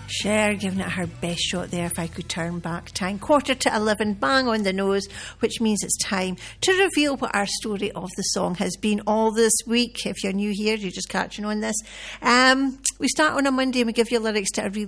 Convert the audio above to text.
Cher giving it her best shot there. If I could turn back time. 11:15, bang on the nose, which means it's time to reveal what our story of the song has been all this week. If you're new here, you're just catching on this. We start on a Monday and we give you lyrics to a really